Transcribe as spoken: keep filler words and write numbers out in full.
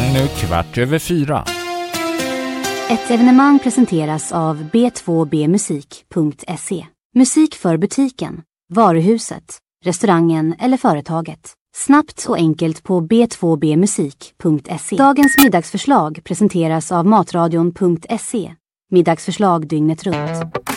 Klockan är nu kvart över fyra. Ett evenemang presenteras av b två b musik punkt se. Musik för butiken, varuhuset, restaurangen eller företaget. Snabbt och enkelt på b två b musik punkt se. Dagens middagsförslag presenteras av matradion punkt se. Middagsförslag dygnet runt.